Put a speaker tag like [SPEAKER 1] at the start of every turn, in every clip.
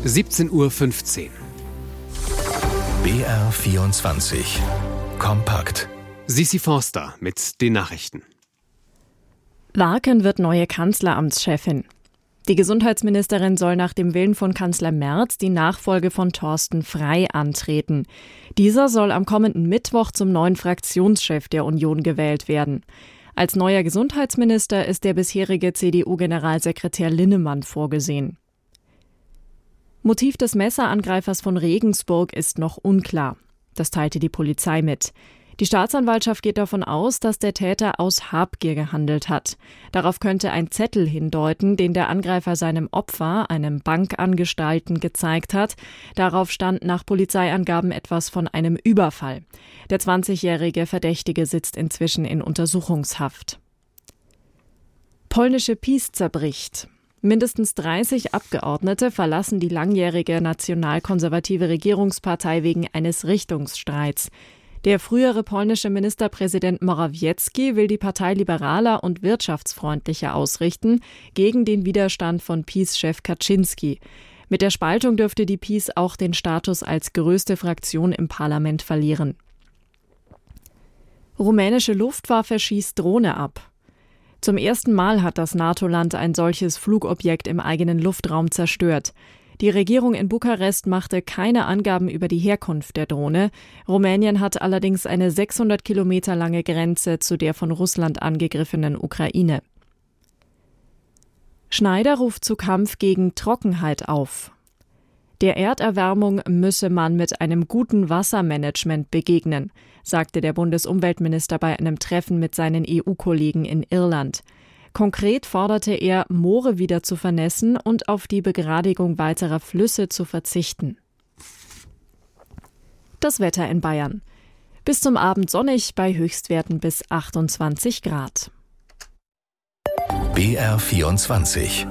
[SPEAKER 1] 17:15 Uhr.
[SPEAKER 2] BR24 Kompakt.
[SPEAKER 1] Sissi Forster mit den Nachrichten.
[SPEAKER 3] Warken wird neue Kanzleramtschefin. Die Gesundheitsministerin soll nach dem Willen von Kanzler Merz die Nachfolge von Thorsten Frey antreten. Dieser soll am kommenden Mittwoch zum neuen Fraktionschef der Union gewählt werden. Als neuer Gesundheitsminister ist der bisherige CDU-Generalsekretär Linnemann vorgesehen. Motiv des Messerangreifers von Regensburg ist noch unklar. Das teilte die Polizei mit. Die Staatsanwaltschaft geht davon aus, dass der Täter aus Habgier gehandelt hat. Darauf könnte ein Zettel hindeuten, den der Angreifer seinem Opfer, einem Bankangestellten, gezeigt hat. Darauf stand nach Polizeiangaben etwas von einem Überfall. Der 20-jährige Verdächtige sitzt inzwischen in Untersuchungshaft. Polnische PiS zerbricht. Mindestens 30 Abgeordnete verlassen die langjährige nationalkonservative Regierungspartei wegen eines Richtungsstreits. Der frühere polnische Ministerpräsident Morawiecki will die Partei liberaler und wirtschaftsfreundlicher ausrichten, gegen den Widerstand von PiS-Chef Kaczynski. Mit der Spaltung dürfte die PiS auch den Status als größte Fraktion im Parlament verlieren. Rumänische Luftwaffe schießt Drohne ab. Zum ersten Mal hat das NATO-Land ein solches Flugobjekt im eigenen Luftraum zerstört. Die Regierung in Bukarest machte keine Angaben über die Herkunft der Drohne. Rumänien hat allerdings eine 600 Kilometer lange Grenze zu der von Russland angegriffenen Ukraine. Schneider ruft zu Kampf gegen Trockenheit auf. Der Erderwärmung müsse man mit einem guten Wassermanagement begegnen, sagte der Bundesumweltminister bei einem Treffen mit seinen EU-Kollegen in Irland. Konkret forderte er, Moore wieder zu vernässen und auf die Begradigung weiterer Flüsse zu verzichten. Das Wetter in Bayern. Bis zum Abend sonnig bei Höchstwerten bis 28 Grad.
[SPEAKER 2] BR24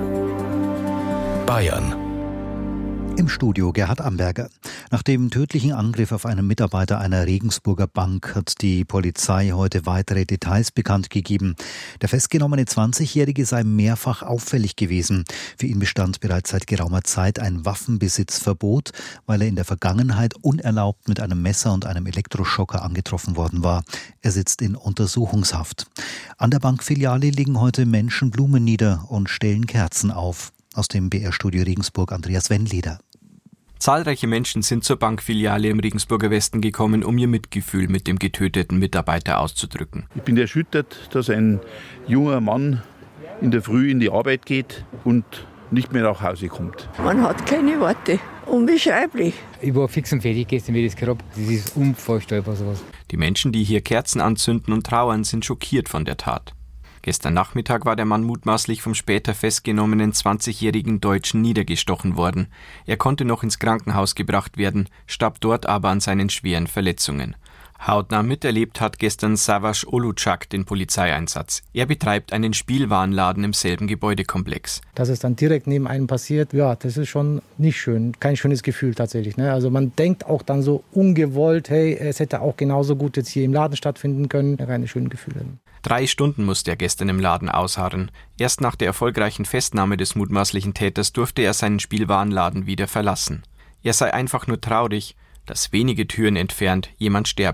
[SPEAKER 2] Bayern.
[SPEAKER 4] Im Studio Gerhard Amberger. Nach dem tödlichen Angriff auf einen Mitarbeiter einer Regensburger Bank hat die Polizei heute weitere Details bekannt gegeben. Der festgenommene 20-Jährige sei mehrfach auffällig gewesen. Für ihn bestand bereits seit geraumer Zeit ein Waffenbesitzverbot, weil er in der Vergangenheit unerlaubt mit einem Messer und einem Elektroschocker angetroffen worden war. Er sitzt in Untersuchungshaft. An der Bankfiliale legen heute Menschen Blumen nieder und stellen Kerzen auf. Aus dem BR-Studio Regensburg Andreas Wennleder.
[SPEAKER 5] Zahlreiche Menschen sind zur Bankfiliale im Regensburger Westen gekommen, um ihr Mitgefühl mit dem getöteten Mitarbeiter auszudrücken.
[SPEAKER 6] Ich bin erschüttert, dass ein junger Mann in der Früh in die Arbeit geht und nicht mehr nach Hause kommt.
[SPEAKER 7] Man hat keine Worte. Unbeschreiblich.
[SPEAKER 8] Ich war fix und fertig gestern, wie das gehört habe. Das ist unvorstellbar sowas.
[SPEAKER 5] Die Menschen, die hier Kerzen anzünden und trauern, sind schockiert von der Tat. Gestern Nachmittag war der Mann mutmaßlich vom später festgenommenen 20-jährigen Deutschen niedergestochen worden. Er konnte noch ins Krankenhaus gebracht werden, starb dort aber an seinen schweren Verletzungen. Hautnah miterlebt hat gestern Savas Olucak den Polizeieinsatz. Er betreibt einen Spielwarenladen im selben Gebäudekomplex.
[SPEAKER 9] Dass es dann direkt neben einem passiert, ja, das ist schon nicht schön. Kein schönes Gefühl tatsächlich. Ne? Also man denkt auch dann so ungewollt, hey, es hätte auch genauso gut jetzt hier im Laden stattfinden können. Keine schönen Gefühle.
[SPEAKER 5] 3 Stunden musste er gestern im Laden ausharren. Erst nach der erfolgreichen Festnahme des mutmaßlichen Täters durfte er seinen Spielwarenladen wieder verlassen. Er sei einfach nur traurig, dass wenige Türen entfernt jemand sterben